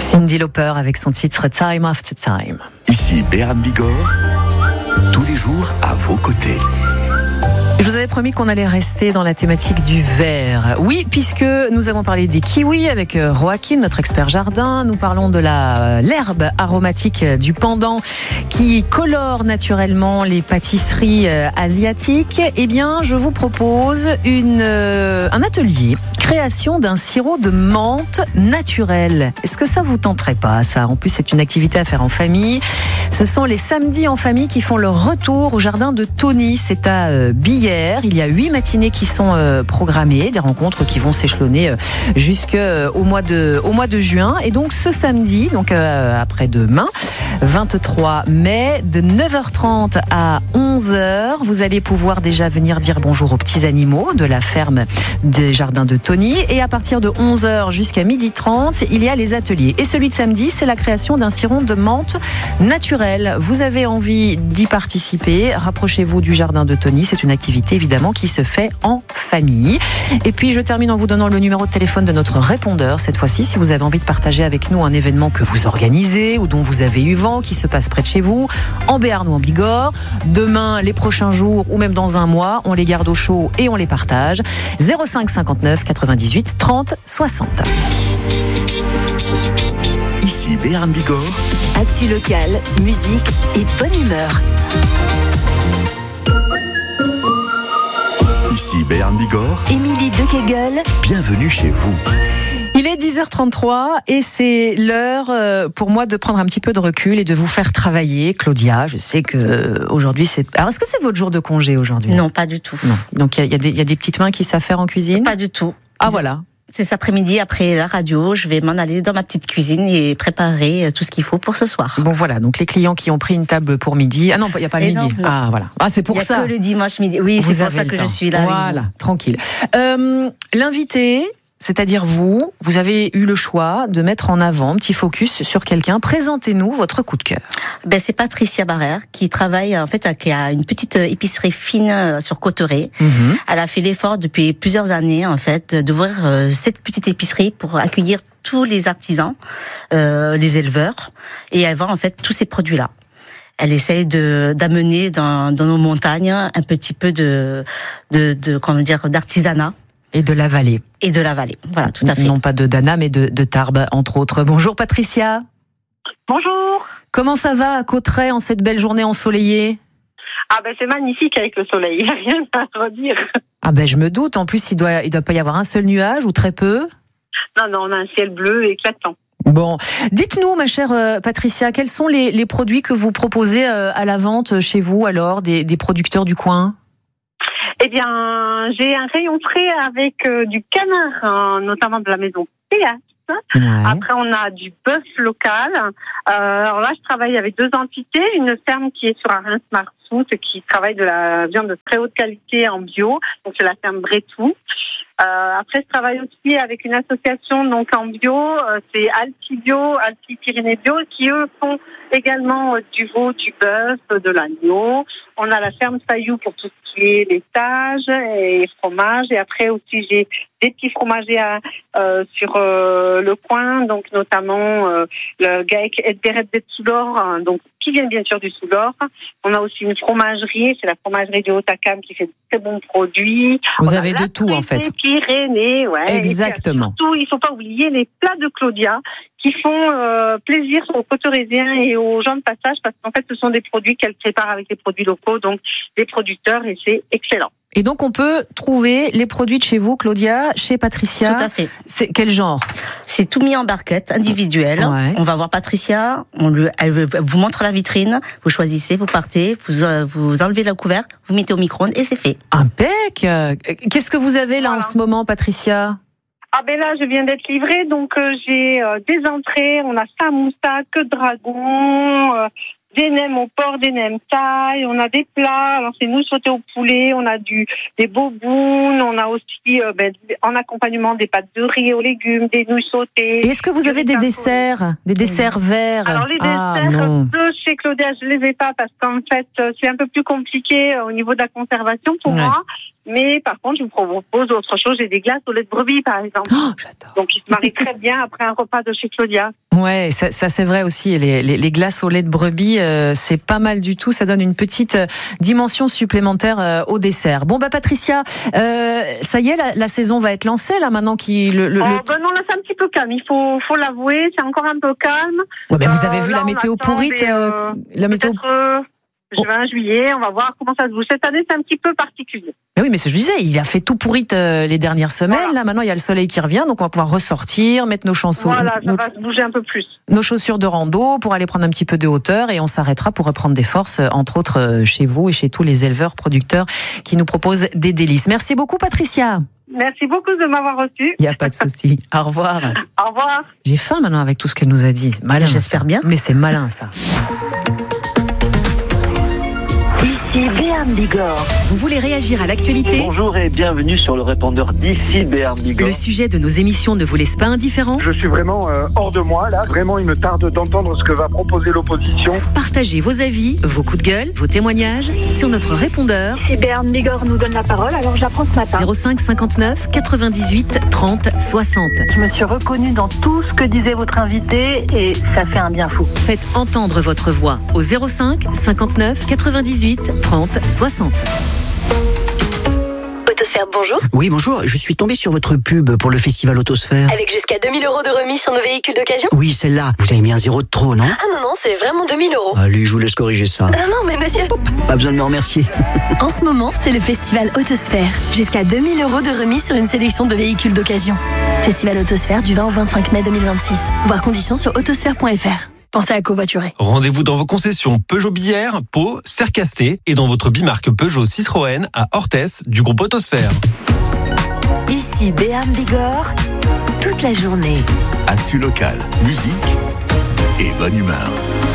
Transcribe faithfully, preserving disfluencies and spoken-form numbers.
Cyndi Lauper avec son titre Time After Time. Ici Béran Bigorre, tous les jours à vos côtés. Je vous avais promis qu'on allait rester dans la thématique du vert. Oui, puisque nous avons parlé des kiwis avec Joachim, notre expert jardin. Nous parlons de la l'herbe aromatique du pandan qui colore naturellement les pâtisseries asiatiques. Eh bien, je vous propose une, un atelier création d'un sirop de menthe naturel. Est-ce que ça vous tenterait pas, ça? En plus, c'est une activité à faire en famille. Ce sont les samedis en famille qui font leur retour au jardin de Tony. C'est à euh, Billère. Il y a huit matinées qui sont euh, programmées, des rencontres qui vont s'échelonner euh, jusqu'au mois de, au mois de juin. Et donc ce samedi, donc euh, après-demain, vingt-trois mai, de neuf heures trente à onze heures, vous allez pouvoir déjà venir dire bonjour aux petits animaux de la ferme des jardins de Tony. Et à partir de onze heures jusqu'à midi trente, il y a les ateliers. Et celui de samedi, c'est la création d'un sirop de menthe naturel. Vous avez envie d'y participer, rapprochez-vous du jardin de Tony. C'est une activité évidemment qui se fait en famille. Et puis je termine en vous donnant le numéro de téléphone de notre répondeur cette fois-ci, si vous avez envie de partager avec nous un événement que vous organisez ou dont vous avez eu vent, qui se passe près de chez vous, en Béarn ou en Bigorre. Demain, les prochains jours ou même dans un mois, on les garde au chaud et on les partage. zéro cinq cinquante-neuf quatre-vingt-dix-huit trente soixante. Ici Béarn Bigorre. Actu locale, musique et bonne humeur. Ici Béarn Bigorre. Émilie Dekeguel. Bienvenue chez vous. Il est dix heures trente-trois et c'est l'heure pour moi de prendre un petit peu de recul et de vous faire travailler. Claudia, je sais que aujourd'hui c'est... Alors est-ce que c'est votre jour de congé aujourd'hui? Non, pas du tout. Non. Donc il y, y, y a des petites mains qui savent faire en cuisine? Pas du tout. Ah voilà. C'est cet après-midi, après la radio, je vais m'en aller dans ma petite cuisine et préparer tout ce qu'il faut pour ce soir. Bon voilà, donc les clients qui ont pris une table pour midi... Ah non, il n'y a pas le Et midi. non, non. Ah voilà. Ah c'est pour ça. Il n'y a ça. que le dimanche midi. Oui, Vous c'est pour ça avez que le je temps. suis là. Voilà, tranquille. Euh, l'invité... C'est-à-dire vous, vous avez eu le choix de mettre en avant un petit focus sur quelqu'un. Présentez-nous votre coup de cœur. Ben, c'est Patricia Barrère qui travaille, en fait, qui a une petite épicerie fine sur Cotteret. Mm-hmm. Elle a fait l'effort depuis plusieurs années, en fait, d'ouvrir cette petite épicerie pour accueillir tous les artisans, euh, les éleveurs, et elle vend, en fait, tous ces produits-là. Elle essaye de d'amener dans, dans nos montagnes un petit peu de, de, de comment dire, d'artisanat. Et de la vallée. Et de la vallée, voilà, tout à fait. Non pas de Dana, mais de, de Tarbes, entre autres. Bonjour Patricia. Bonjour. Comment ça va à Cotteret en cette belle journée ensoleillée? Ah ben c'est magnifique avec le soleil, il n'y a rien à redire. Ah ben je me doute, en plus il doit, il doit pas y avoir un seul nuage ou très peu? Non, non, on a un ciel bleu éclatant. Bon, dites-nous ma chère euh, Patricia, quels sont les, les produits que vous proposez euh, à la vente chez vous alors, des, des producteurs du coin? Eh bien, j'ai un rayon frais avec euh, du canard, hein, notamment de la maison Péas. Ouais. Après, on a du bœuf local. Euh, alors là, je travaille avec deux entités. Une ferme qui est sur un Reims-Marsout, qui travaille de la viande de très haute qualité en bio. Donc, c'est la ferme Bretou. Euh, après, je travaille aussi avec une association donc en bio. Euh, c'est Altibio, Alti-Pyrénées Bio, qui eux font également euh, du veau, du bœuf, de l'agneau. On a la ferme Sailloux pour tout ce qui est laitage et fromage. Et après aussi, j'ai des petits fromagers à, euh, sur euh, le coin, donc notamment euh, le Gaec Edberet de Soulor, hein, donc qui vient bien sûr du Soulor. On a aussi une fromagerie, c'est la fromagerie du Haut-Acam qui fait de très bons produits. Vous On avez de tout en fait. Pyrénées, ouais. Exactement. Et surtout, il ne faut pas oublier les plats de Claudia qui font euh, plaisir aux Cotterésiens et aux gens de passage parce qu'en fait, ce sont des produits qu'elle prépare avec des produits locaux, donc des producteurs, et c'est excellent. Et donc, on peut trouver les produits de chez vous, Claudia, chez Patricia. Tout à fait. C'est quel genre? C'est tout mis en barquette, individuelle. Ouais. On va voir Patricia, on lui, elle vous montre la vitrine, vous choisissez, vous partez, vous, euh, vous enlevez le couvert, vous mettez au micro-ondes et c'est fait. Impec. Qu'est-ce que vous avez là voilà. en ce moment, Patricia? Ah ben là, je viens d'être livrée, donc euh, j'ai euh, des entrées, on a samoussa, queue de dragon, euh, des nems au porc, des nems taille, on a des plats, alors c'est nouilles sautées au poulet, on a du des bobounes, on a aussi euh, ben, en accompagnement des pâtes de riz aux légumes, des nouilles sautées. Et est-ce que vous avez des desserts, des desserts verts? Alors les ah, desserts non. de chez Claudia, je les ai pas parce qu'en fait c'est un peu plus compliqué au niveau de la conservation pour ouais. moi. Mais par contre, je vous propose autre chose. J'ai des glaces au lait de brebis, par exemple. Oh, j'adore. Donc, ils se marient très bien après un repas de chez Claudia. Ouais, ça, ça c'est vrai aussi. Les, les, les glaces au lait de brebis, euh, c'est pas mal du tout. Ça donne une petite euh, dimension supplémentaire euh, au dessert. Bon, bah Patricia, euh, ça y est, la, la saison va être lancée là maintenant. Qui le, le, oh, le... Ben non, là c'est un petit peu calme. Il faut, faut l'avouer, c'est encore un peu calme. Ouais, mais vous avez euh, vu là, la météo pourrite, euh, euh, la météo. Euh, juin, juillet, on va voir comment ça se bouge. Cette année, c'est un petit peu particulier. Mais oui, mais ce que je disais, il a fait tout pourrite euh, les dernières semaines. Voilà. Là, maintenant, il y a le soleil qui revient, donc on va pouvoir ressortir, mettre nos chansons, Voilà, ça nos, va se bouger un peu plus. nos chaussures de rando pour aller prendre un petit peu de hauteur et on s'arrêtera pour reprendre des forces, entre autres euh, chez vous et chez tous les éleveurs, producteurs qui nous proposent des délices. Merci beaucoup, Patricia. Merci beaucoup de m'avoir reçu. Il n'y a pas de souci. Au revoir. Au revoir. J'ai faim maintenant avec tout ce qu'elle nous a dit. Malin, J'espère ça. bien. Mais c'est malin, ça. Ici Béarn Bigorre. Vous voulez réagir à l'actualité ? Bonjour et bienvenue sur le répondeur d'ici Béarn Bigorre. Le sujet de nos émissions ne vous laisse pas indifférent ? Je suis vraiment euh, hors de moi là. Vraiment, il me tarde d'entendre ce que va proposer l'opposition. Partagez vos avis, vos coups de gueule, vos témoignages sur notre répondeur Si Béarn Bigorre nous donne la parole, alors j'apprends ce matin. zéro cinq cinquante-neuf quatre-vingt-dix-huit trente soixante. Je me suis reconnue dans tout ce que disait votre invité et ça fait un bien fou. Faites entendre votre voix au zéro cinq cinquante-neuf quatre-vingt-dix-huit trente soixante. Autosphère, bonjour. Oui, bonjour. Je suis tombé sur votre pub pour le festival Autosphère. Avec jusqu'à deux mille euros de remise sur nos véhicules d'occasion ? Oui, celle-là. Vous avez mis un zéro de trop, non ? Ah non, non, c'est vraiment deux mille euros. Allez, je vous laisse corriger ça. Non, non, mais monsieur... Pas besoin de me remercier. En ce moment, c'est le festival Autosphère. Jusqu'à deux mille euros de remise sur une sélection de véhicules d'occasion. Festival Autosphère du vingt au vingt-cinq mai deux mille vingt-six. Voir conditions sur autosphère point f r. Pensez à covoiturer. Rendez-vous dans vos concessions Peugeot Billère, Pau, Sercasté et dans votre bimarque Peugeot Citroën à Orthès du groupe Autosphère. Ici Béarn Bigorre, toute la journée. Actu locale, musique et bonne humeur.